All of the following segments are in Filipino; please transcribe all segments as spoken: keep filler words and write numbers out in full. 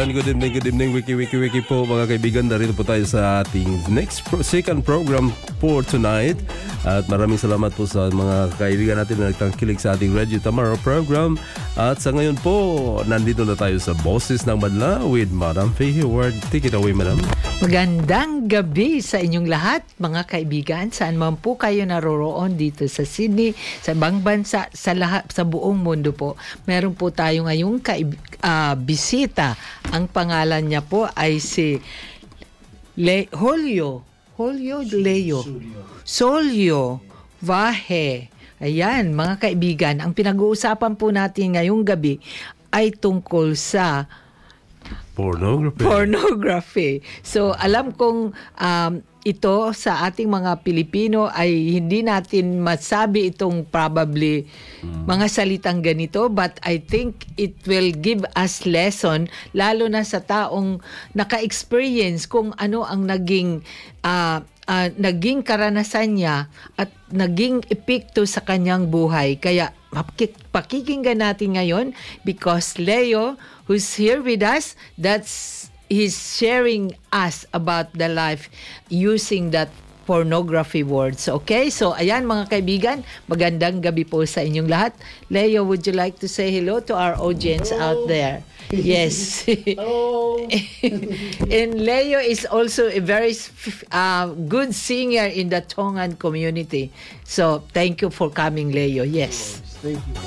kaibigan, good evening, good evening, wiki, wiki, wiki po mga kaibigan. Narito po tayo sa ating next pro- second program for tonight. At maraming salamat po sa mga kaibigan natin na nagtangkilik sa ating Radio Tamara program. At sa ngayon po, nandito na tayo sa Boses ng Madla with Madam Faye Howard. Take it away, Madam. Magandang gabi sa inyong lahat, mga kaibigan. Saan man po kayo naroroon dito sa Sydney, sa ibang bansa, sa lahat, sa buong mundo po. Meron po tayo ngayong kaib- uh, bisita. Ang pangalan niya po ay si Le- Julio. Julio Leo. Solio Vahe. Ayan, mga kaibigan. Ang pinag-uusapan po natin ngayong gabi ay tungkol sa Pornography. Pornography. So, alam kong um, ito sa ating mga Pilipino ay hindi natin masabi itong probably mm. mga salitang ganito, but I think it will give us lesson, lalo na sa taong naka-experience kung ano ang naging uh, uh, naging karanasan niya at naging epekto sa kanyang buhay. Kaya pakikinggan natin ngayon because Leo, who's here with us, that's he's sharing us about the life using that pornography words. Okay? So, ayan mga kaibigan, magandang gabi po sa inyong lahat. Leo, would you like to say hello to our audience hello. Out there? Yes. Hello. And Leo is also a very uh, good singer in the Tongan community. So, thank you for coming, Leo. Yes. Thank you.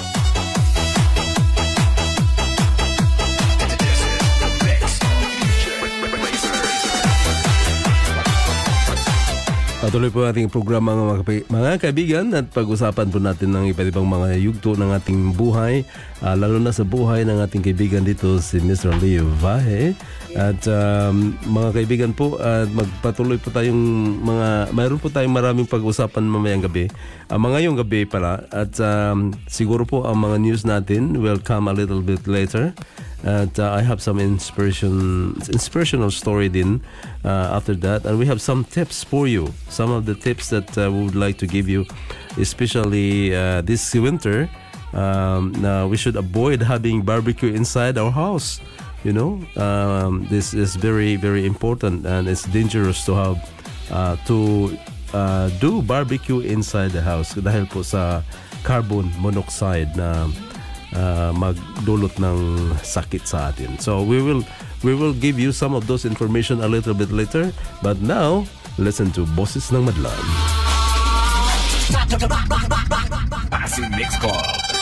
Patuloy po ating programa mga, mga kaibigan at pag-usapan po natin ng iba't ibang mga yugto ng ating buhay, uh, lalo na sa buhay ng ating kaibigan dito si Mister Leo Vahe. At um, mga kaibigan po, at uh, magpatuloy po tayong mga, mayroon po tayong maraming pag-usapan mamayang gabi. Uh, mga ngayong gabi pala at um, siguro po ang mga news natin will come a little bit later. At uh, I have some inspiration, inspirational story din uh, after that. And we have some tips for you. Some of the tips that uh, we would like to give you, especially uh, this winter. Um, uh, we should avoid having barbecue inside our house. You know, um, this is very, very important, and it's dangerous to have uh, to uh, do barbecue inside the house dahil po sa carbon monoxide na Uh, magdulot ng sakit sa atin. So we will we will give you some of those information a little bit later. But now, listen to Boses ng Madla. Passing mix call.